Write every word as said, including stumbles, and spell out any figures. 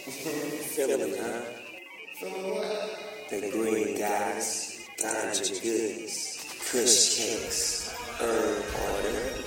Feeling, huh? The green goddess, ganja goods, kush cakes, herb order.